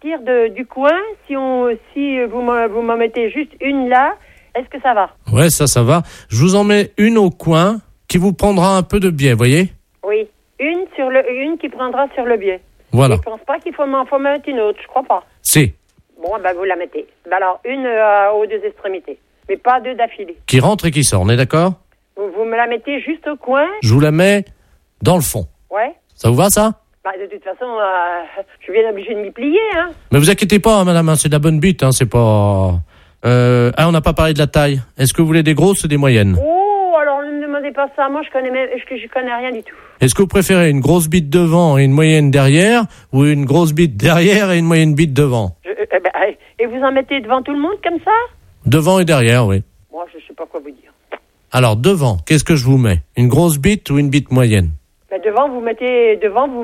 partir du coin, si vous m'en mettez juste une là, est-ce que ça va? Ouais, ça va. Je vous en mets une au coin qui vous prendra un peu de biais, voyez? Oui, une qui prendra sur le biais. Voilà. Je pense pas qu'il faut m'en mettre une autre, je crois pas. Si. Bon, vous la mettez. Alors, une aux deux extrémités, mais pas deux d'affilée. Qui rentre et qui sort, on est d'accord? Vous me la mettez juste au coin? Je vous la mets dans le fond. Ouais. Ça vous va, ça? De toute façon, je suis bien obligé de m'y plier, hein. Mais vous inquiétez pas, madame, c'est de la bonne bite, c'est pas... on n'a pas parlé de la taille. Est-ce que vous voulez des grosses ou des moyennes? Oh, alors ne me demandez pas ça. Moi, je connais rien du tout. Est-ce que vous préférez une grosse bite devant et une moyenne derrière, ou une grosse bite derrière et une moyenne bite devant? Et vous en mettez devant tout le monde comme ça? Devant et derrière, oui. Moi, je sais pas quoi vous dire. Alors, devant, qu'est-ce que je vous mets? Une grosse bite ou une bite moyenne? Devant, vous mettez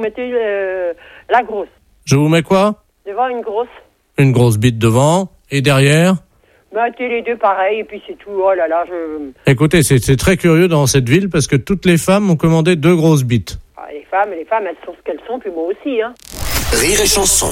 la grosse. Je vous mets quoi? Devant, une grosse. Une grosse bite devant, et derrière? Mettez les deux pareil, et puis c'est tout. Oh là là, Écoutez, c'est très curieux dans cette ville, parce que toutes les femmes ont commandé 2 grosses bites. Les femmes, elles sont ce qu'elles sont, puis moi aussi, hein. Rire et chanson.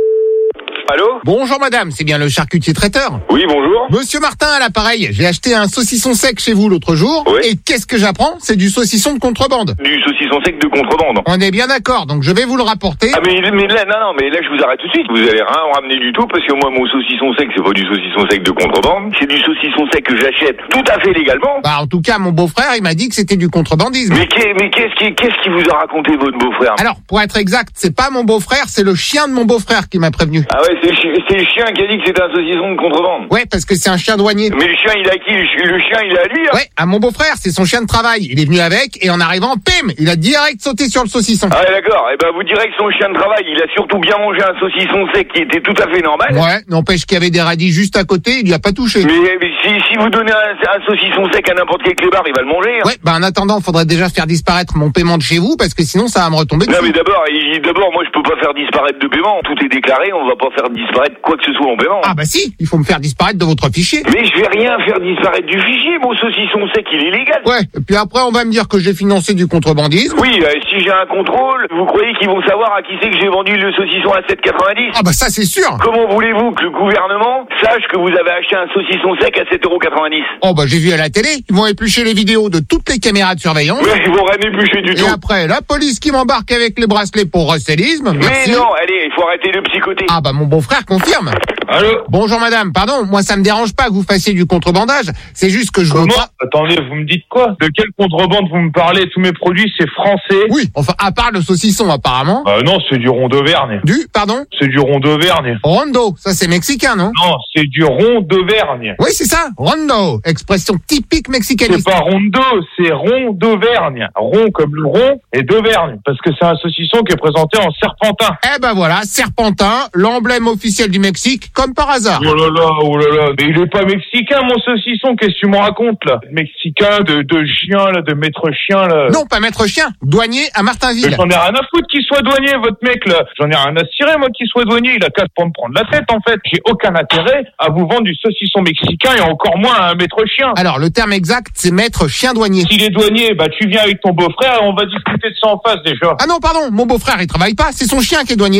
Allô? Bonjour madame, c'est bien le charcutier traiteur? Oui, bonjour. Monsieur Martin à l'appareil, j'ai acheté un saucisson sec chez vous l'autre jour, Oui. et qu'est-ce que j'apprends? C'est du saucisson de contrebande. Du saucisson sec de contrebande. On est bien d'accord, donc je vais vous le rapporter. Ah mais là, mais là je vous arrête tout de suite. Vous allez rien ramener du tout parce que moi mon saucisson sec c'est pas du saucisson sec de contrebande, c'est du saucisson sec que j'achète tout à fait légalement. Bah en tout cas, mon beau-frère, il m'a dit que c'était du contrebandisme. Mais qu'est-ce qui vous a raconté votre beau-frère? Alors, pour être exact, c'est pas mon beau-frère, c'est le chien de mon beau-frère qui m'a prévenu. Ah ouais, c'est le chien qui a dit que c'était un saucisson de contrebande. Ouais, parce que c'est un chien douanier. Mais le chien il a qui? Le chien il est à lui hein? Ouais, à mon beau-frère, c'est son chien de travail. Il est venu avec, et en arrivant, pim, il a direct sauté sur le saucisson. Ah ouais, d'accord, et vous direz que son chien de travail il a surtout bien mangé un saucisson sec qui était tout à fait normal. Ouais, n'empêche qu'il y avait des radis juste à côté, il lui a pas touché. Mais si vous donnez un saucisson sec à n'importe quel clébard, il va le manger. Hein. Ouais, en attendant, faudrait déjà faire disparaître mon paiement de chez vous, parce que sinon ça va me retomber dessus. Non mais d'abord, moi je peux pas faire disparaître de paiement. Tout est déclaré, on va pas faire disparaître quoi que ce soit en paiement. Ah bah si, il faut me faire disparaître de votre fichier. Mais je vais rien faire disparaître du fichier, mon saucisson sec, il est légal. Ouais, et puis après on va me dire que j'ai financé du contrebandisme. Oui, si j'ai un contrôle, vous croyez qu'ils vont savoir à qui c'est que j'ai vendu le saucisson à 7,90 ? Ah bah ça c'est sûr. Comment voulez-vous que le gouvernement sache que vous avez acheté un saucisson sec à 7,90 €? Oh bah j'ai vu à la télé, ils vont éplucher les vidéos de toutes les caméras de surveillance. Ouais, ils vont rien éplucher du Et tout. après, la police qui m'embarque avec les bracelets pour recélisme. Merci. Mais non, allez, il faut arrêter de psychoter. Ah bah mon beau-frère confirme. Allô ? Bonjour madame, pardon, moi ça me dérange pas que vous fassiez du contrebandage, c'est juste que je veux Comment? pas... Attendez, vous me dites quoi? De quelle contrebande vous me parlez? Tous mes produits, c'est français. Oui, enfin à part le saucisson apparemment. Non, c'est du rond d'Auvergne. Pardon? C'est du rond d'Auvergne. Rondo, ça c'est mexicain, non? Non, c'est du rond d'Auvergne. Oui, c'est ça, rondo, expression typique C'est mexicaniste. pas rondo, c'est rond d'Auvergne. Rond comme le rond et d'Auvergne. Parce que c'est un saucisson qui est présenté en serpentin. Eh ben voilà, serpentin, l'emblème officiel du Mexique, comme par hasard. Oh là là. Mais il est pas mexicain, mon saucisson, qu'est-ce que tu me racontes, là? Mexicain, de chien, là, de maître chien, là. Non, pas maître chien, douanier à Mais Martinville. j'en ai rien à foutre qu'il soit douanier, votre mec, là. J'en ai rien à cirer, moi, qu'il soit douanier. Il a qu'à pas me prendre la tête, en fait. J'ai aucun intérêt à vous vendre du saucisson mexicain et encore moins à un maître chien. Alors, le terme exact, c'est maître chien douanier. S'il est douanier, tu viens avec ton beau-frère et on va discuter de ça en face, déjà. Ah non, pardon, mon beau-frère, il travaille pas, c'est son chien qui est douanier.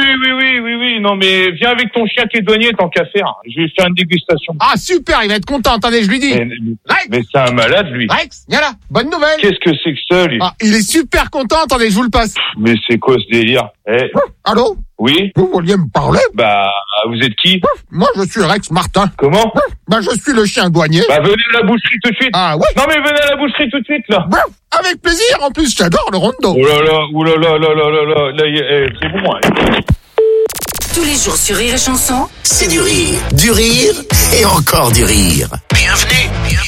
Oui. Non, mais viens avec ton chien qui est douanier, tant qu'à faire. Je vais faire une dégustation. Ah super, il va être content, attendez, je lui dis. Mais c'est un malade, lui. Rex, viens là, bonne nouvelle. Qu'est-ce que c'est que ça, lui? Ah, il est super content, attendez, je vous le passe. Mais c'est quoi ce délire? Allô? Oui? Vous vouliez me parler? Vous êtes qui? Moi, je suis Rex Martin. Comment? Je suis le chien douanier. Venez à la boucherie tout de suite. Ah ouais? Non, mais venez à la boucherie tout de suite, là. Avec plaisir, en plus, j'adore le rondo. Oh là là, c'est bon, hein. Tous les jours sur Rire et Chanson, C'est du rire et encore du rire. Bienvenue.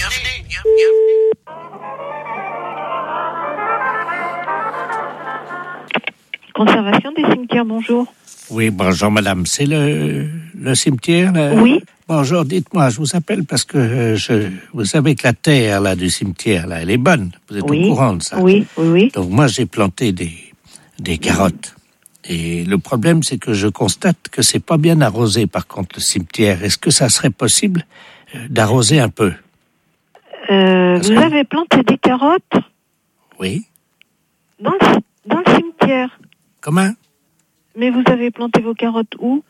Conservation des cimetières, bonjour. Oui, bonjour madame, c'est le cimetière là? Oui. Bonjour, dites-moi, je vous appelle parce que vous savez que la terre là du cimetière là, elle est bonne. Vous êtes au courant de ça? Oui. Donc moi j'ai planté des carottes. Et le problème c'est que je constate que c'est pas bien arrosé par contre le cimetière. Est-ce que ça serait possible d'arroser un peu? Vous avez planté des carottes Oui. dans le cimetière. Comment? Mais vous avez planté vos carottes où?